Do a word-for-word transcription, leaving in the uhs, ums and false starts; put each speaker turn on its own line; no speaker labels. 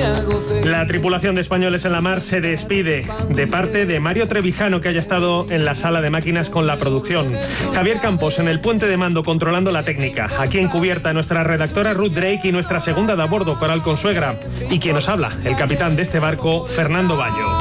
La tripulación de Españoles en la Mar se despide de parte de Mario Trevijano, que haya estado en la sala de máquinas con la producción. Javier Campos en el puente de mando controlando la técnica. Aquí en cubierta nuestra redactora Ruth Drake y nuestra segunda de a bordo, Coral Consuegra. Y quien nos habla, el capitán de este barco, Fernando Bayo.